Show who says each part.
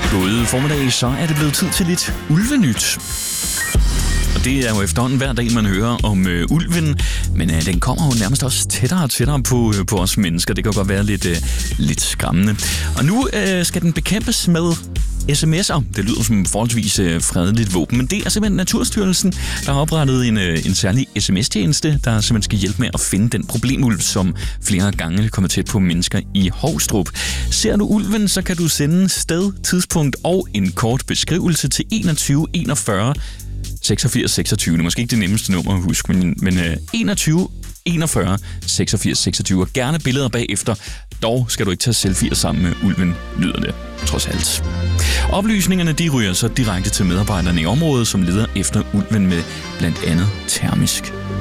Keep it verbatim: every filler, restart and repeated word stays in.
Speaker 1: God formiddag, så er det blevet tid til lidt ulvenyt. Og det er jo efterhånden hver dag, man hører om øh, ulven, men øh, den kommer jo nærmest også tættere og tættere på, øh, på os mennesker. Det kan godt være lidt, øh, lidt skræmmende. Og nu øh, skal den bekæmpes med sms'er. Det lyder som forholdsvis øh, fredeligt våben, men det er simpelthen Naturstyrelsen, der har oprettet en, øh, en særlig sms-tjeneste, der simpelthen skal hjælpe med at finde den problemulv, som flere gange kommer tæt på mennesker i Hovstrup. Ser du ulven, så kan du sende sted, tidspunkt og en kort beskrivelse til enogtyve enogfyrre seksogfirs seksogtyve. Det er måske ikke det nemmeste nummer at huske, men, men øh, enogtyve enogfyrre seksogfirs seksogtyve. Og gerne billeder bagefter. Dog skal du ikke tage selfies sammen med ulven, lyder det trods alt. Oplysningerne de ryger så direkte til medarbejderne i området, som leder efter ulven med blandt andet termisk